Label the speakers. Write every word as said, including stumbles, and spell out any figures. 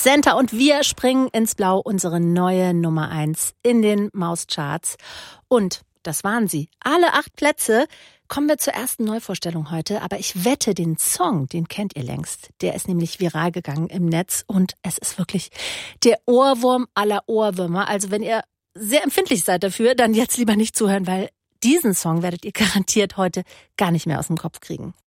Speaker 1: Center und wir springen ins Blau, unsere neue Nummer eins in den Mauscharts. Und das waren sie. Alle acht Plätze. Kommen wir zur ersten Neuvorstellung heute, aber ich wette, den Song, den kennt ihr längst. Der ist nämlich viral gegangen im Netz und es ist wirklich der Ohrwurm aller Ohrwürmer. Also wenn ihr sehr empfindlich seid dafür, dann jetzt lieber nicht zuhören, weil diesen Song werdet ihr garantiert heute gar nicht mehr aus dem Kopf kriegen.